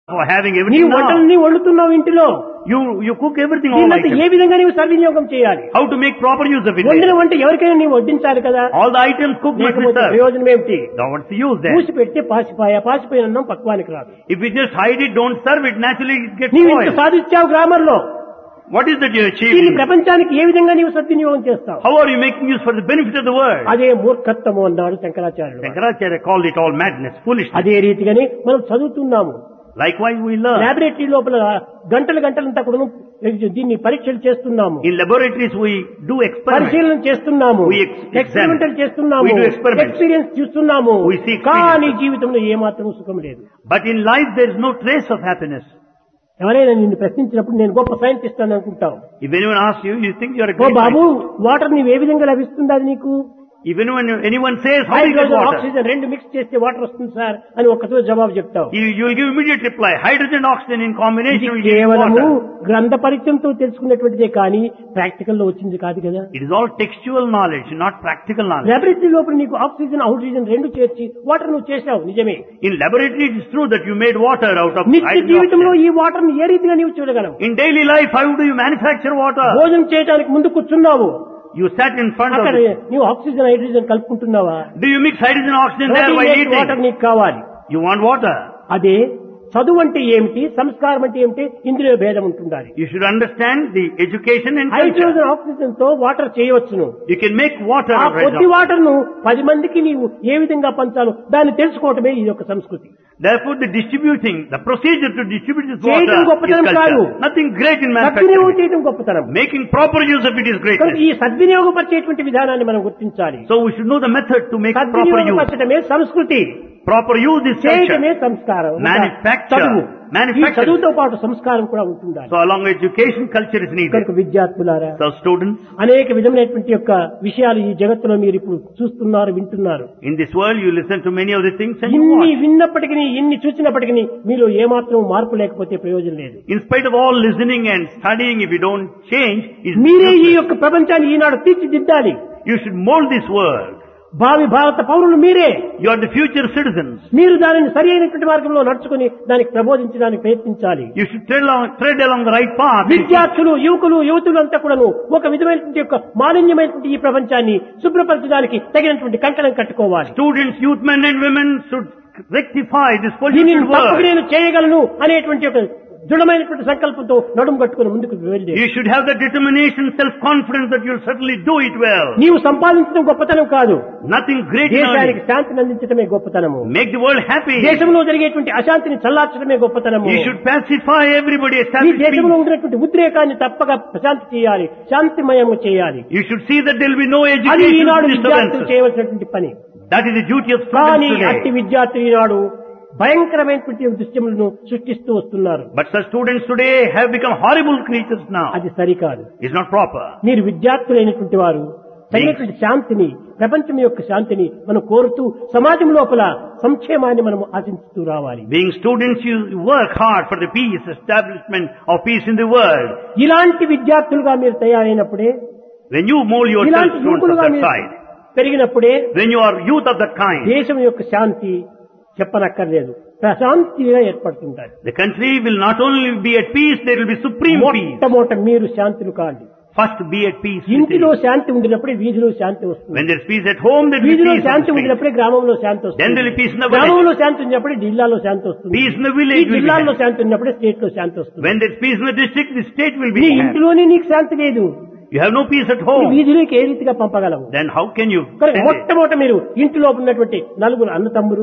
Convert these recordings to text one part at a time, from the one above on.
for having నీ everything now. వంటలన్నీ వండుతున్నావు ఇంటిలో. You cook everything all దీనితో ఏ items. విధంగా నీవు సద్వినియోగం చేయాలి? How to make proper use of it. వండిన వంట ఎవరికైనా నీవు వడ్డించాలి కదా. All the items cooked must be లేకపోతే served. ప్రయోజనం ఏమిటి? Now what's the use then? పూసి పెడితే పాసిపోయిన అన్నం పక్వానికి రాదు. If we just hide it, don't serve it, naturally it gets నీవు ఇంత spoiled. సాధించావు గ్రామర్ లో. What is that you దీన్ని achieving? ప్రపంచానికి ఏ విధంగా నీవు సద్వినియోగం చేస్తావు? How are you making use for the benefit of the world? అదే మూర్ఖత్వము అన్నాడు శంకరాచార్యుడు. Shankaracharya called it all madness, foolishness. అదే రీతిగానే మనం చదువుతున్నాము. Likewise we learn. లాబొరేటరీ లోపల గంటలంతా కూడా దీన్ని పరీక్షలు చేస్తున్నాము. In laboratories we do experiments. పరిశీలన చేస్తున్నాము. We ఎక్స్పెరిమెంటల్ చేస్తున్నాము. We do experiments. ఎక్స్పీరియన్స్ చూస్తున్నాము. We see experience. కానీ జీవితంలో ఏమాత్రం సుఖం లేదు. But in life there is no trace of happiness. ఎవరైనా నిన్ను ప్రశ్నించినప్పుడు నేను గొప్ప సైంటిస్ట్ అని అనుకుంటావు. If anyone asks you, you think you are a oh great Babu, scientist. Water నీవు ఏ విధంగా లభిస్తుంది అది నీకు? Even when anyone says, how do you get hydrogen water? Oxygen రెండు మిక్స్ చేస్తే వాటర్ వస్తుంది సార్ అని ఒక్కతో జవాబు చెప్తావు. You will give immediate reply. Hydrogen, oxygen in combination ఇది will give you కేవలము water. గ్రంథ పరిచయంతో తెలుసుకున్నటువంటిదే కానీ ప్రాక్టికల్ లో వచ్చింది కాదు కదా. It is all textual knowledge, not practical knowledge. Laboratory లోపల నీకు ఆక్సిజన్ ఆక్సిజన్ రెండు చేర్చి వాటర్ నువ్వు చేశావు నిజమే. In laboratory it is true that you made water out of నిత్య hydrogen. జీవితంలో ఈ వాటర్ ని ఏ రీతిగా నీవు చూడగలవు? In daily life, how do you manufacture water? భోజనం చేయడానికి ముందు కూర్చున్నావు, You sat in front of అక్కడ it. నీవు oxygen hydrogen కలుపుకుంటున్నావా? Do you mix hydrogen oxygen there while water eating? నీకు కావాలి. You want water. అదే చదువు అంటే ఏమిటి, సంస్కారం అంటే ఏమిటి, ఇందులో భేదం ఉంటుండాలి. You should understand the education and culture. Hydrogen oxygen తో వాటర్ చేయవచ్చును. You can make water ఆ of కొద్ది hydrogen. వాటర్ ను 10 మందికి నీవు ఏ విధంగా పంచాలో దాన్ని తెలుసుకోవటమే ఇది ఒక సంస్కృతి. Therefore the distributing, the procedure to distribute this water చేయటం is గొప్పతనం కాదు. culture. Nothing great in సద్వినియోగం manufacturing. చేయడం గొప్పతనం. Making proper use of it is కనుక greatness. ఈ సద్వినియోగపరిచేటువంటి విధానాన్ని మనం గుర్తించాలి. So we should know the method to make proper use. సద్వినియోగపరచడమే సంస్కృతి, Proper use is చేయటమే culture. సంస్కారం. Manufacture. చదువు. ఈ Manufacture. చదువుతో పాటు సంస్కారం కూడా ఉంటుండాలి. So along with education, culture is needed. కనుక విద్యార్థులారా, So students, అనేక విధమైనటువంటి యొక్క విషయాలు ఈ జగత్తులో మీరు ఇప్పుడు చూస్తున్నారు, వింటున్నారు. in this world you listen to many of the things and you ఇన్ని watch. విన్నప్పటికీ, ఇన్ని చూసినప్పటికీ మీలో ఏమాత్రం మార్పు లేకపోతే ప్రయోజనం లేదు. In spite of all listening and studying, if you don't change, it's మీరే ఈ useless. యొక్క ప్రపంచాన్ని ఈనాడు తీర్చిదిద్దాలి. You should mold this world. భావి భారత పౌరులు మీరే. You are the future citizens. మీరు దానిని సరి అయినటువంటి మార్గంలో నడుచుకుని దానికి ప్రబోధించడానికి ప్రయత్నించాలి. You should tread along the right path. విద్యార్థులు, యువకులు అంతా కూడాను ఒక విధమైనటువంటి యొక్క మాలిన్యమైనటువంటి ఈ ప్రపంచాన్ని శుభ్రపరచడానికి తగినటువంటి కంకణం కట్టుకోవాలి. Students, youth men and women should rectify this దీనిని polluted తప్పక world. నేను చేయగలను అనేటువంటి ఒక దృఢమైనటువంటి సంకల్పంతో నడుము కట్టుకుని ముందుకు వెళ్ళి You should have the determination, self-confidence that you'll certainly do it well. నీవు సంపాదించడం గొప్పతనం కాదు, Nothing great in దేశానికి earning. శాంతిని అందించడమే గొప్పతనము. Make the world happy. దేశంలో జరిగేటువంటి అశాంతిని చల్లార్చడమే గొప్పతనము. You should pacify everybody, ఈ establish దేశంలో peace. ఉన్నటువంటి ఉద్రేకాన్ని తప్పక ప్రశాంతి చేయాలి, శాంతిమయము చేయాలి. You should see that there will be no అది education ఈనాడు విద్యార్థులు disturbances. చేయవలసినటువంటి పని. That is the duty of కానీ students అట్టి today. విద్యార్థులు ఈనాడు భయంకరమైనటువంటి దృశ్యములను సృష్టిస్తూ వస్తున్నారు. But such students today have become horrible creatures now. అది సరికాదు. It's not proper. మీరు విద్యార్థులైనటువంటి వారు తగినటువంటి శాంతిని, ప్రపంచం యొక్క శాంతిని మనం కోరుతూ సమాజం లోపల సంక్షేమాన్ని మనం ఆశించుతూ రావాలి. Being students, you work hard for the peace, establishment of peace in the world. ఇలాంటి విద్యార్థులుగా మీరు తయారైనప్పుడే, When you mold yourself ఇలాంటి students of యువకులుగా that మీరు side, పెరిగినప్పుడే when you are youth of that kind, దేశం యొక్క శాంతి చెప్పనక్కర్లేదు, ప్రశాంతిగా ఏర్పడుతుంటారు. the country will not only be at peace, there will be supreme peace. మొట్టమొదట మీరు శాంతులు కాండి. First be at peace. ఇంటిలో within. శాంతి ఉండినప్పుడే వీధిలో శాంతి వస్తుంది. When there is peace at home, there will be వీధిలో peace on Shanti the street. ఉండినప్పుడే గ్రామంలో శాంతి Then వస్తుంది. there will be peace in the village. గ్రామంలో శాంతి ఉన్నప్పుడే జిల్లాలో శాంతి వస్తుంది. Peace in the ఈ village will be జిల్లాలో had. శాంతి ఉన్నప్పుడే స్టేట్ లో శాంతి వస్తుంది. When there is peace in the district, the state will నీ be had. ఇంటిలోనే నీకు శాంతి లేదు, You have no peace at ఈ home. వీధిలోకి ఏ రీతిగా పంపగలవు? Then how can you కనుక send it? మొట్టమొదట మీరు ఇంటిలో ఉన్నటువంటి నలుగురు అన్నతమ్మురు,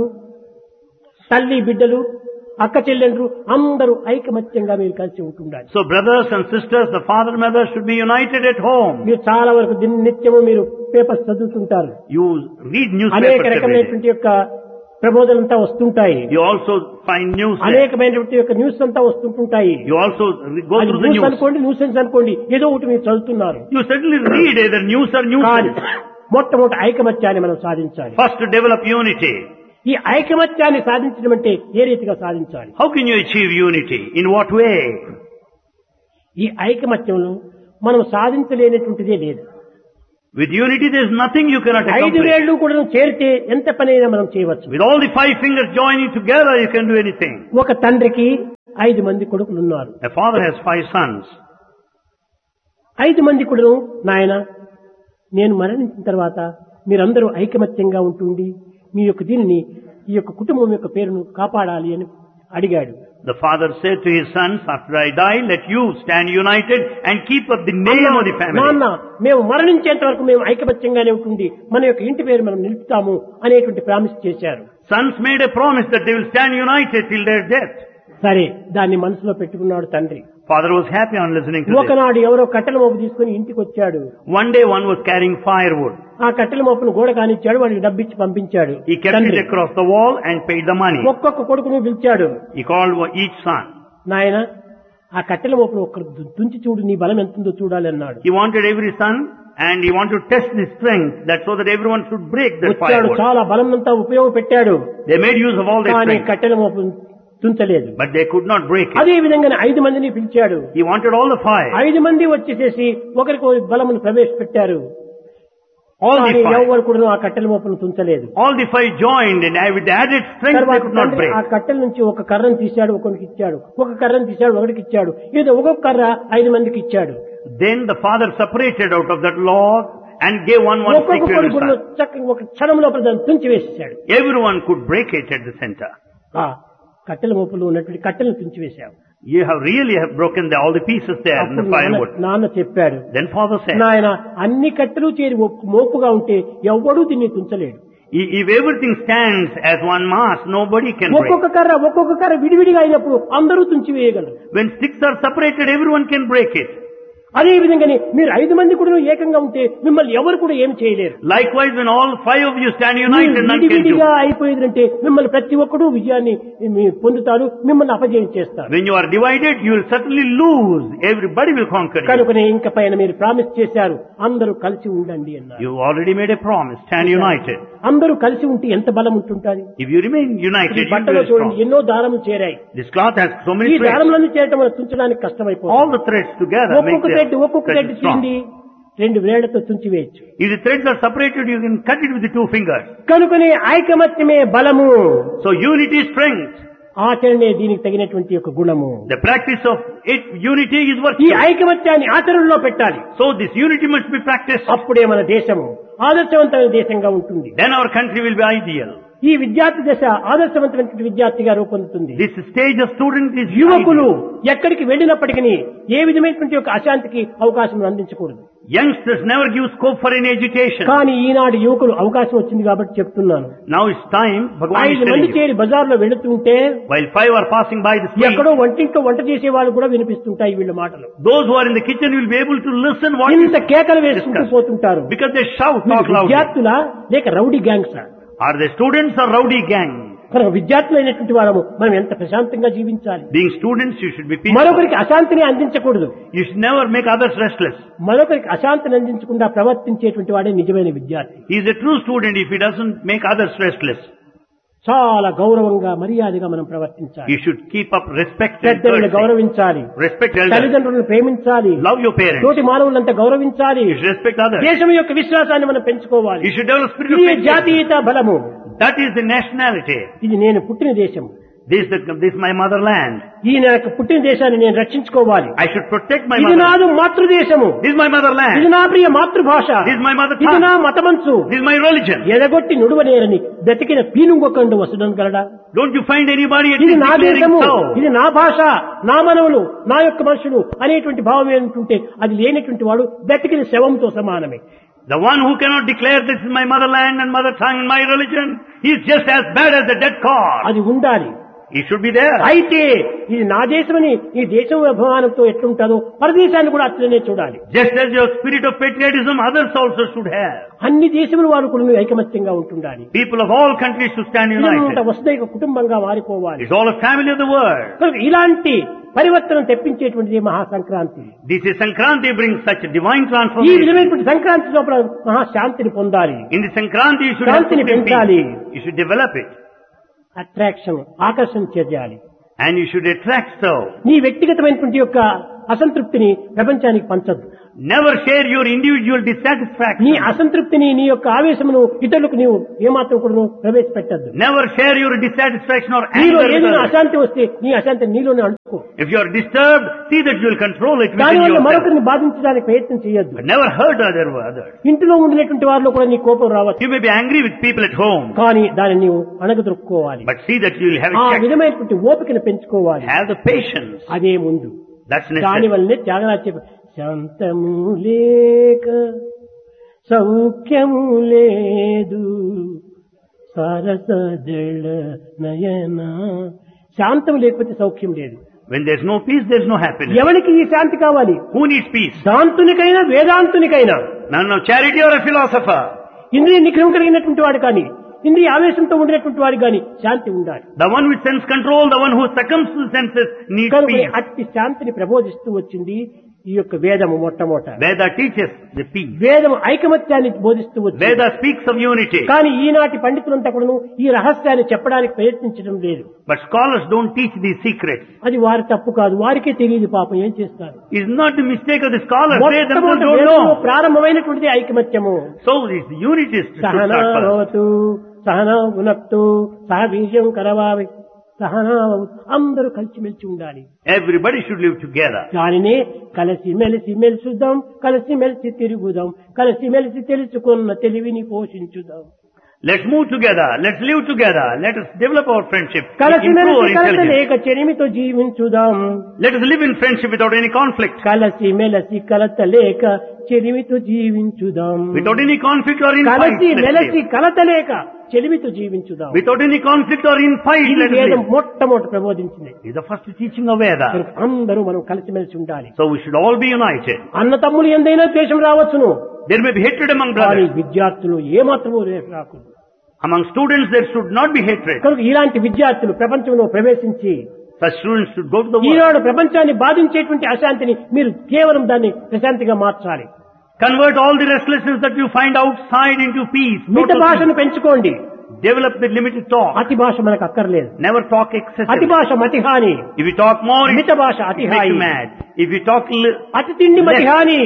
తల్లి బిడ్డలు, అక్క చెల్లెండ్రు అందరూ ఐకమత్యంగా మీరు కలిసి ఉంటుండాలి. So brothers and sisters, the father and mother should be united at home. మీరు చాలా వరకు నిత్యము మీరు పేపర్స్ చదువుతుంటారు, You read అనేక newspapers every day. రకమైనటువంటి యొక్క ప్రబోధనంతా వస్తుంటాయి, You also find news there. అనేకమైనటువంటి యొక్క న్యూస్ అంతా వస్తుంటుంటాయి. You also go అది through the న్యూస్ news. అనుకోండి, న్యూసెన్స్ అనుకోండి, ఏదో ఒకటి మీరు చదువుతున్నారు. You certainly read either news or news. కానీ మొట్టమొదటి ఐకమత్యాన్ని మనం సాధించాలి. First to develop unity. ఈ ఐకమత్యాన్ని సాధించడం అంటే ఏ రీతిగా సాధించాలి? How can you achieve unity? In what way? ఈ ఐకమత్యంలో మనం సాధించలేనటువంటిదే లేదు. With unity there is nothing you cannot 5 accomplish. వేళ్లు కూడా చేరితే ఎంత పనైనా మనం చేయవచ్చు. With all the 5 fingers joining together you can do anything. ఒక తండ్రికి 5 మంది కొడుకులు ఉన్నారు. A father has 5 sons. 5 మంది కూడా నాయన నేను మరణించిన తర్వాత మీరందరూ ఐకమత్యంగా ఉంటుండి మీ యొక్క దీనిని ఈ యొక్క కుటుంబం యొక్క పేరును కాపాడాలి అని అడిగాడు. The father said to his sons, after I die, let you stand united and keep up the name of the family. నాన్న మేము మరణించేంత వరకు మేము ఐకమత్యంగానే ఉంటుంది మన యొక్క ఇంటి పేరు మనం నిలుపుతాము అనేటువంటి ప్రామిస్ చేశారు. Sons made a promise that they will stand united till their death. సరే దాన్ని మనసులో పెట్టుకున్నాడు తండ్రి. Father was happy on listening to this. ఒకనాడు ఎవరో కట్టెల మోపు తీసుకుని ఇంటికి వచ్చాడు. One day one was carrying firewood. ఆ కట్టెల మోపును గోడ కానిచ్చాడు, వాడికి డబ్బిచ్చి పంపించాడు. He kept it across the wall and paid the money. ఒక్కొక్క కొడుకును పిలిచాడు. He called each son. నాయన ఆ కట్టెల మోపును ఒక్క తుంచి చూడు, నీ బలం ఎంతుందో చూడాలి అన్నాడు. He wanted every son and he wanted to test his strength, that so that everyone should break the వచ్చాడు, firewood. చాలా బలం అంతా ఉపయోగపెట్టాడు. They made use of all their కానీ strength, కట్టెల మోపు తుంచలేదు. but they could not break it. అదే విధంగా 5 మందిని పిలిచాడు. He wanted all the 5. 5 మంది వచ్చేసేసి ఒకరికి బలమును ప్రవేశపెట్టారు. All కానీ the 5. ఎవరు కూడా ఆ కట్టెల మోపును తుంచలేదు. All the 5 joined and with the added strength they తర్వాత could not తండ్రి break. ఆ కట్టెల నుంచి ఒక కర్రను తీశాడు, ఒకరికి ఇచ్చాడు. ఒక కర్రను తీశాడు, ఒకరికి ఇచ్చాడు. ఏదో ఒక్కొక్క కర్ర 5 మందికి ఇచ్చాడు. Then the father separated out of that log and gave one stick ఒక్కొక్క to every కొడుకును son. చక్కగా ఒక క్షణం లోపల దాన్ని తుంచి వేసేశాడు. Everyone could break it at the center. ఆ కట్టెల మోపులు ఉన్నటువంటి కట్టెలను తుంచి వేశావు. You have really broken all the pieces there in the అప్పుడు firewood. నాన్న చెప్పాడు, Then father said, నాయన అన్ని కట్టెలు చేరి మోపుగా ఉంటే ఎవ్వడూ దీన్ని తుంచలేడు. if everything stands as one mass, nobody can break. ఒక్కొక్క కర్ర విడివిడిగా అయినప్పుడు అందరూ తుంచి వేయగలరు. When sticks are separated, everyone can break it. అదే విధంగానే మీరు 5 మంది కూడా ఏకంగా ఉంటే మిమ్మల్ని ఎవరు కూడా ఏం చేయలేరు. Likewise, when all 5 of you stand united, none can do. విడివిడిగా అయిపోయిందంటే మిమ్మల్ని ప్రతి ఒక్కరూ విజయాన్ని పొందుతారు, మిమ్మల్ని అపజయం చేస్తారు. When you are divided, you will certainly lose. Everybody will conquer you. కనుకనే ఇంక పైన మీరు ప్రామిస్ చేశారు, అందరూ కలిసి ఉండండి అన్నారు. You already made a promise, stand united. అందరూ కలిసి ఉంటే ఎంత బలం ఉంటుంటుంది. If you remain united, you will బట్టలో be చూడండి strong. ఎన్నో దారములు చేరాయి. This cloth has so ఈ many threads. దారములన్నీ చేయటం వల్ల తుంచడానికి కష్టమైపోతుంది. All the threads together make ఒక్కొక్క థ్రెడ్ తీయండి, 2 వేళ్లతో తుంచి వేయచ్చు. If the threads are separated, you can cut it with the 2 fingers. కనుకనే ఐకమత్యమే బలము, So unity is strength. ఆచరణే దీనికి తగినటువంటి ఒక గుణము. The practice of it, unity is ఈ virtue. ఐకమత్యాన్ని ఆచరణలో పెట్టాలి. So this unity must be practiced. అప్పుడే మన దేశము ఆదర్శవంతమైన దేశంగా ఉంటుంది. Then our country will be ideal. ఈ విద్యార్థి దశ ఆదర్శవంతమైన విద్యార్థిగా రూపొందుతుంది. This stage of student is యువకులు ideal. ఎక్కడికి వెళ్ళినప్పటికీ ఏ విధమైనటువంటి ఒక అశాంతికి అవకాశం అందించకూడదు. Youngsters never give scope for any agitation. కానీ ఈనాడు యువకులు అవకాశం వచ్చింది కాబట్టి చెప్తున్నాను. Now it's time, Bhagavan is 5 telling మంది you. చేరి బజార్లో వెళుతుంటే While 5 are passing by the street, ఎక్కడో వంటింట్లో వంట చేసే వాళ్ళు కూడా వినిపిస్తుంటాయి వీళ్ళ మాటలు. those who are in the kitchen will be able to listen what is ఇంత కేకలు వేసుకుంటూ discussed. పోతుంటారు. Because they shout, వీళ్ళు talk loudly. విద్యార్థులా లేక rowdy gangs? Are they students or rowdy gang? కనుక విద్యార్థులైనటువంటి వారము మనం ఎంత ప్రశాంతంగా జీవించాలి. Being students, you should be peaceful. మరొకరికి అశాంతిని అందించకూడదు. You should never make others restless. మరొకరికి అశాంతిని అందించకుండా ప్రవర్తించేటువంటి వాడే నిజమైన విద్యార్థి. He is a true student if he doesn't make others restless. చాలా గౌరవంగా మర్యాదగా మనం ప్రవర్తించాలి. You should keep up respect and పెద్దలను courtesy. గౌరవించాలి, Respect elders. తల్లిదండ్రులను ప్రేమించాలి, Love your parents. తోటి మానవులంతా గౌరవించాలి. You should respect others. దేశం యొక్క విశ్వాసాన్ని మనం పెంచుకోవాలి. You should develop spirit of ఇది patriotism. జాతీయత బలము. That is the nationality. ఇది నేను పుట్టిన దేశం. This is my motherland. ఈ నాకు పుట్టిన దేశాన్ని నేను రక్షించుకోవాలి. I should protect my ఇది motherland. నాదు మాతృదేశము. This is my ఇది motherland. నా ప్రియ మాతృభాష. This is my mother ఇది tongue. నా మతమంచు. This is my religion. ఎదగొట్టి నుడువనేరని బ్రతికిన పీనుంగొకండు వసడం గలడా. Don't you find anybody at ఇది least నా declaring దేశము, so? ఇది నా భాష, నా మనవులు, నా యొక్క మనుషులు అనేటువంటి భావం ఏంటంటే అది లేనటువంటి వాడు బ్రతికిన శవంతో సమానమే. The one who cannot declare this is my motherland and mother tongue and my religion, he is just as bad as the dead corpse. అది ఉండాలి. He should be there. అయితే ఇది నా దేశమని ఈ దేశం అభిమానంతో ఎట్లుంటుందో పరదేశాన్ని కూడా అట్లనే చూడాలి. Just as your spirit of patriotism, others also should have. అన్ని దేశముల వారు కూడా ఐకమత్యంగా ఉంటుండాలి. People of all countries should stand ఇదంతా united. వసుదైక కుటుంబంగా మారిపోవాలి. It's all a family of the world. కనుక ఇలాంటి పరివర్తన తెప్పించేటువంటిది మహా Sankranti. This is Sankranti brings such a divine ఈ transformation. విధమైనటువంటి సంక్రాంతి లోపల మహా శాంతిని పొందాలి. In the Sankranti, you should have శాంతిని supreme పెంచాలి. peace. You should develop it. Attraction ఆకర్షణ చేయాలి. And you should attract so. నీ వ్యక్తిగతమైనటువంటి యొక్క అసంతృప్తిని ప్రపంచానికి పంచద్దు. Never share your individual నీ dissatisfaction. అసంతృప్తిని, నీ యొక్క ఆవేశమును ఇతరులకు నీవు ఏమాత్రం కూడా ప్రవేశపెట్టద్దు. Never share your dissatisfaction or నీలో anger with ఏదైనా others. అశాంతి వస్తే నీ అశాంతి నీలోనే అడుక్కో. If you are disturbed, see that you will control it within దానివల్ల yourself. మరొకరిని బాధించడానికి ప్రయత్నం చేయొద్దు. But never hurt others. ఇంటిలో ఉండినటువంటి వారిలో కూడా నీ కోపం రావచ్చు, You may be angry with people at home, కానీ దాన్ని నీవు అణగదొక్కుకోవాలి. but see that you will have ఆ a check. విధమైనటువంటి ఓపికను పెంచుకోవాలి. Have the patience. అదే ముందు. That's దాని necessary. వల్లనే త్యాగరాజు చెప్పారు, శాంతము లేక సౌఖ్యము లేదు సరసజల నయన. శాంతం లేకపోతే సౌఖ్యం లేదు. When there's no peace, there's no happiness. ఎవరికి ఈ శాంతి కావాలి? Who needs peace? దాంతునికైనా వేదాంతునికైనా, None of charity or a philosopher. ఇంద్రియ నిగ్రహం కలిగినటువంటి వాడు కానీ, ఇంద్రియ ఆవేశంతో ఉండేటువంటి వాడు కానీ శాంతి ఉండాలి. The one with sense control, the one who succumbs to the senses needs కనుక peace. అట్టి శాంతిని ప్రబోధిస్తూ వచ్చింది ఈ యొక్క వేదము మొట్టమొదట. Veda teaches the peace. వేదము ఐకమత్యాన్ని బోధిస్తూ వచ్చింది. Veda speaks of unity. కానీ ఈనాటి పండితులంతా కూడా ఈ రహస్యాన్ని చెప్పడానికి ప్రయత్నించడం లేదు. But scholars don't teach these secrets. అది వారి తప్పు కాదు, వారికే తెలియదు పాపం, ఏం చేస్తారు. It's not the mistake of the scholars. They themselves మొట్టమొదటి don't వేదంలో know. ప్రారంభమైనటువంటిది ఐకమత్యము. So this unity is to start first. సహనావతు Sahana ఉనక్తు సహ బీజం కరవావి సహనావతు, అందరూ కలిసిమెలిసి ఉండాలి. Everybody should live together. దానినే కలిసి మెలిసి మెలుసుదాం, కలిసి మెలిసి తిరుగుదాం, కలిసి మెలిసి తెలుసుకున్న తెలివిని పోషించుదాం. Let's move together. Let's live together. Let us develop our friendship. కలిసి Improve our మెలిసి కలత intelligence. లేక చెరిమితో జీవించుదాం. Let us live in friendship without any conflict. కలిసి మెలిసి కలత లేక చెరిమితో జీవించుదాం. Without any conflict or in fight. కలిసి Let's మెలిసి live. కలత లేక చెలిమితో జీవించుదాం. Without any conflict or in fight. ఇది Let us వేదం live. మొట్టమొదటి ప్రబోధించింది. This is the first teaching of Veda. కనుక అందరూ మనం కలిసిమెలిసి ఉండాలి. So we should all be united. అన్న తమ్ములు ఎందైనా ద్వేషం రావచ్చును, There may be hatred among కానీ brothers. విద్యార్థులు ఏమాత్రమూ ద్వేషం రాకూడదు. Among students there should not be hatred. కనుక ఇలాంటి విద్యార్థులు ప్రపంచంలో ప్రవేశించి Such students should go to the world. ఈనాడు ప్రపంచాన్ని బాధించేటువంటి అశాంతిని మీరు కేవలం దాన్ని ప్రశాంతిగా మార్చాలి. Convert all the restlessness that you find outside into peace. మిత Total భాషను పెంచుకోండి. peace. Develop the limited talk. అతి భాష మనకు అక్కర్లేదు. Never talk అతి excessively. భాష మతిహాని, If you talk more, మిత భాష it అతి makes hi. you mad. If you talk అతి తిండి మతిహాని,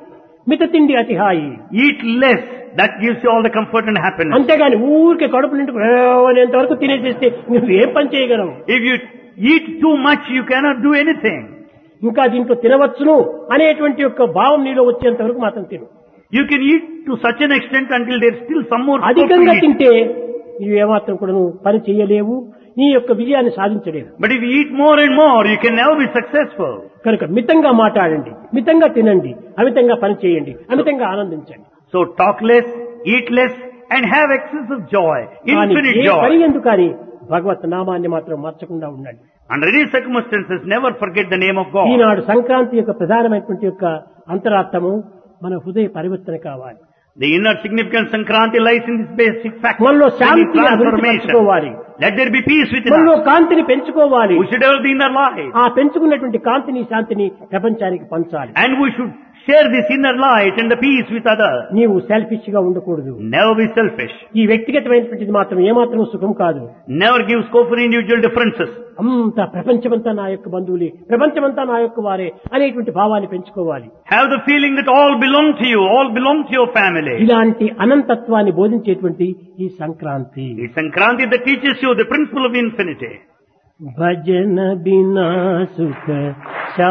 మిత తిండి అతి హాయి. eat less, that gives you all the comfort and happiness. అంతేగాని ఊరికే కడుపు నిండు అనేంత వరకు తినేసేస్తే నువ్వు ఏం పని చేయగలవు. If you eat too much, you cannot do anything. ఇంకా దీంట్లో తినవచ్చును అనేటువంటి యొక్క భావం నీలో వచ్చేంత వరకు మాత్రం తిను. You can eat to such an extent until there's still some more scope to అధికంగా eat. తింటే నీవు ఏమాత్రం కూడా నువ్వు పని చేయలేవు, నీ యొక్క విజయాన్ని సాధించలేవు. But if you eat more and more, you can never be successful. కనుక మితంగా మాట్లాడండి, మితంగా తినండి, అమితంగా పని చేయండి, అమితంగా ఆనందించండి. So talk less, eat less, and have excess of joy, కానీ infinite ఏ పని joy. ఎందుకు కానీ భగవత్ నామాన్ని మాత్రం మార్చకుండా ఉండండి. Under any circumstances, never forget the name of God. ఈనాడు సంక్రాంతి యొక్క ప్రధానమైనటువంటి యొక్క అంతరార్థము మన హృదయ పరివర్తన కావాలి. The inner significance Sankranti lies in this basic fact. మనలో We need శాంతిని అభివృద్ధి transformation. పెంచుకోవాలి. Let there be peace within మనలో us. కాంతిని పెంచుకోవాలి. We should develop the inner light. ఆ పెంచుకున్నటువంటి కాంతిని, శాంతిని ప్రపంచానికి పంచాలి. And we should share this inner light and the peace with others. నీవు సెల్ఫిష్ గా ఉండకూడదు. Never be selfish. ఈ వ్యక్తిగతమైనటువంటిది మాత్రం ఏమాత్రం సుఖం కాదు. Never give scope for individual differences. అంతా ప్రపంచమంతా నా యొక్క బంధువులే, ప్రపంచమంతా నా యొక్క వారే అనేటువంటి భావాన్ని పెంచుకోవాలి. Have the feeling that all belong to you, all belong to your family. ఇలాంటి అనంతత్వాన్ని బోధించేటువంటి ఈ Sankranti The Sankranti that teaches you the principle of infinity. భజన బినా సుఖ